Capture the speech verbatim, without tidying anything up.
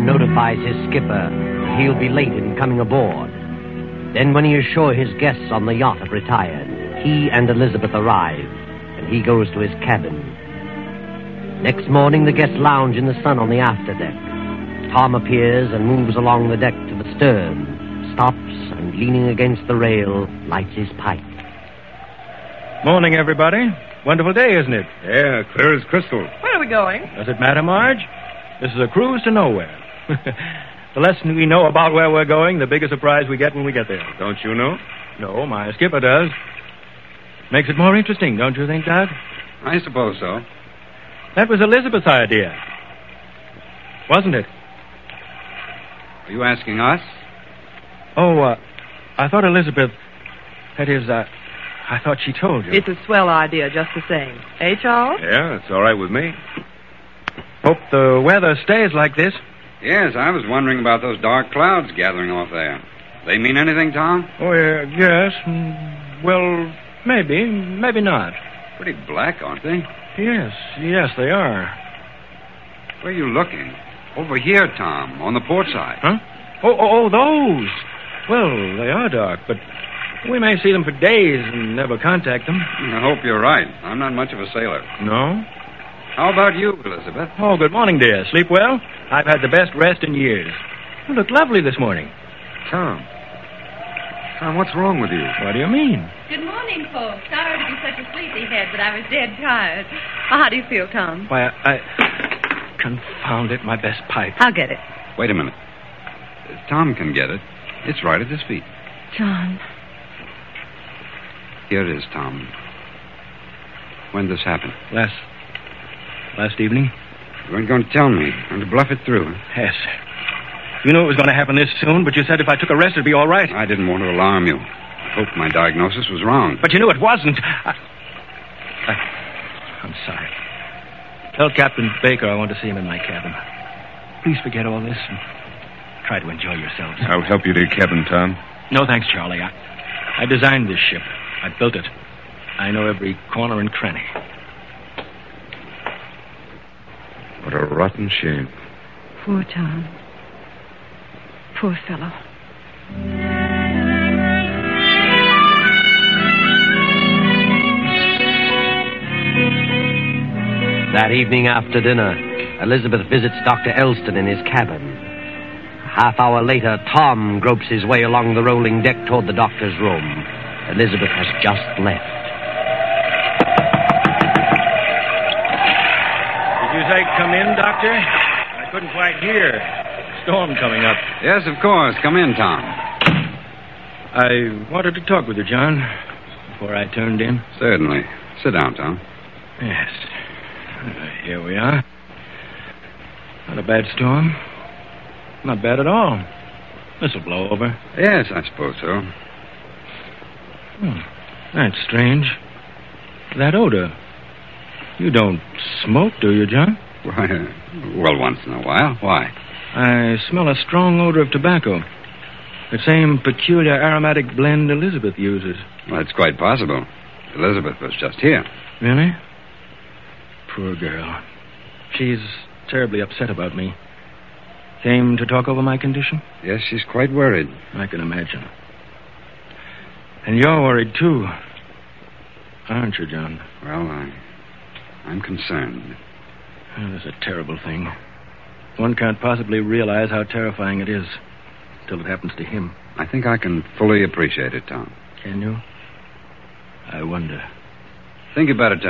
notifies his skipper that he'll be late in coming aboard. Then when he is sure his guests on the yacht have retired, he and Elizabeth arrive, and he goes to his cabin. Next morning, the guests lounge in the sun on the afterdeck. Tom appears and moves along the deck to the stern, stops, and leaning against the rail, lights his pipe. Morning, everybody. Wonderful day, isn't it? Yeah, clear as crystal. Where are we going? Does it matter, Marge? This is a cruise to nowhere. The less we know about where we're going, the bigger surprise we get when we get there. Don't you know? No, my skipper does. Makes it more interesting, don't you think, Doug? I suppose so. That was Elizabeth's idea. Wasn't it? Are you asking us? Oh, uh, I thought Elizabeth... That is, uh... I thought she told you. It's a swell idea, just the same. Eh, Charles? Yeah, it's all right with me. Hope the weather stays like this. Yes, I was wondering about those dark clouds gathering off there. They mean anything, Tom? Oh, yeah, yes. Mm, Well, maybe, maybe not. Pretty black, aren't they? Yes, yes, they are. Where are you looking? Over here, Tom, on the port side. Huh? Oh, oh, oh, those. Well, they are dark, but we may see them for days and never contact them. I hope you're right. I'm not much of a sailor. No? How about you, Elizabeth? Oh, good morning, dear. Sleep well? I've had the best rest in years. You look lovely this morning. Tom. Tom, what's wrong with you? What do you mean? Good morning, folks. Sorry to be such a sleepyhead, but I was dead tired. Well, how do you feel, Tom? Why, I... Confound it, my best pipe. I'll get it. Wait a minute. Uh, Tom can get it. It's right at his feet. John. Here it is, Tom. When did this happen? Last... Last evening? You weren't going to tell me. I'm going to bluff it through. Yes. You knew it was going to happen this soon, but you said if I took a rest, it'd be all right. I didn't want to alarm you. I hoped my diagnosis was wrong. But you knew it wasn't. I... I... I'm sorry. Tell Captain Baker I want to see him in my cabin. Please forget all this and try to enjoy yourselves. I'll help you to your cabin, Tom. No, thanks, Charlie. I, I designed this ship. I built it. I know every corner and cranny. What a rotten shame. Poor Tom. Poor fellow. That evening after dinner, Elizabeth visits Doctor Elston in his cabin. A half hour later, Tom gropes his way along the rolling deck toward the doctor's room. Elizabeth has just left. Did you say come in, Doctor? I couldn't quite hear. Storm coming up. Yes, of course. Come in, Tom. I wanted to talk with you, John, before I turned in. Certainly. Sit down, Tom. Yes. Uh, here we are. Not a bad storm. Not bad at all. This'll blow over. Yes, I suppose so. Hmm. That's strange. That odor. You don't smoke, do you, John? Why, well, once in a while. Why? I smell a strong odor of tobacco. The same peculiar aromatic blend Elizabeth uses. Well, it's quite possible. Elizabeth was just here. Really? Poor girl. She's terribly upset about me. Came to talk over my condition? Yes, she's quite worried. I can imagine. And you're worried, too. Aren't you, John? Well, I, I'm concerned. Oh, it's a terrible thing. One can't possibly realize how terrifying it is till it happens to him. I think I can fully appreciate it, Tom. Can you? I wonder. Think about it, Tom.